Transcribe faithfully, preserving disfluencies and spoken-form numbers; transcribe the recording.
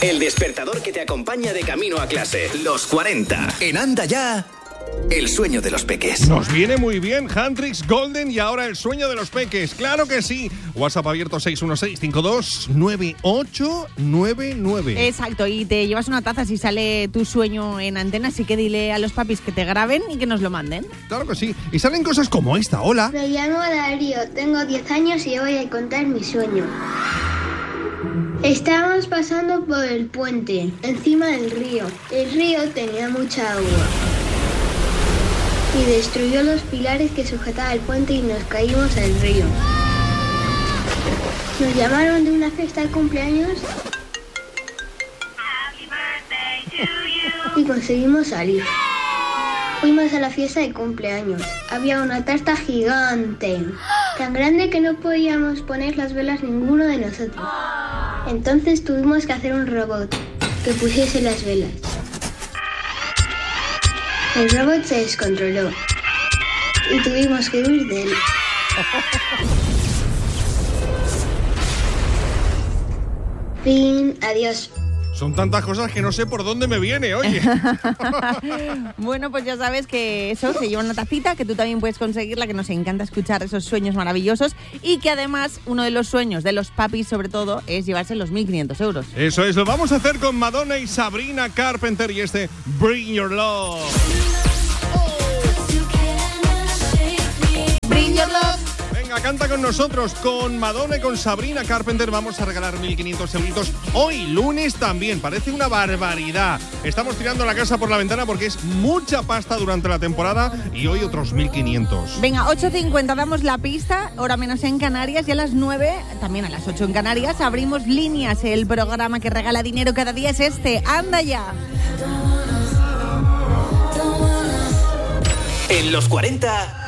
El despertador que te acompaña de camino a clase. Los cuarenta. En Anda Ya, el sueño de los peques. Nos viene muy bien Handrix Golden y ahora el sueño de los peques. ¡Claro que sí! WhatsApp abierto seis uno seis cinco dos nueve ocho nueve nueve. Exacto, y te llevas una taza si sale tu sueño en antena, así que dile a los papis que te graben y que nos lo manden. Claro que sí. Y salen cosas como esta. Hola. Me llamo Darío, tengo diez años y voy a contar mi sueño. Estábamos pasando por el puente, encima del río. El río tenía mucha agua y destruyó los pilares que sujetaban el puente y nos caímos al río. Nos llamaron de una fiesta de cumpleaños y conseguimos salir. Fuimos a la fiesta de cumpleaños. Había una tarta gigante, tan grande que no podíamos poner las velas ninguno de nosotros. Entonces tuvimos que hacer un robot que pusiese las velas. El robot se descontroló y tuvimos que huir de él. Fin, adiós. Son tantas cosas que no sé por dónde me viene, oye. Bueno, pues ya sabes que eso se lleva una tacita, que tú también puedes conseguirla, que nos encanta escuchar esos sueños maravillosos y que además uno de los sueños de los papis, sobre todo, es llevarse los mil quinientos euros. Eso es, lo vamos a hacer con Madonna y Sabrina Carpenter y este Bring Your Love. Bring Your Love. Venga, canta con nosotros, con Madonna y con Sabrina Carpenter. Vamos a regalar mil quinientos euritos hoy, lunes también. Parece una barbaridad. Estamos tirando la casa por la ventana porque es mucha pasta durante la temporada y hoy otros mil quinientos. Venga, ocho cincuenta damos la pista, hora menos en Canarias, y a las nueve, también a las ocho en Canarias, abrimos líneas. El programa que regala dinero cada día es este, Anda Ya. En los cuarenta...